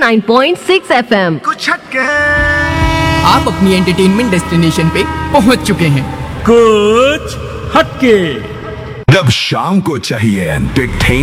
89.6 FM। कुछ हटके आप अपनी एंटरटेनमेंट डेस्टिनेशन पे पहुंच चुके हैं। कुछ हटके। जब शाम को चाहिए एंटरटेन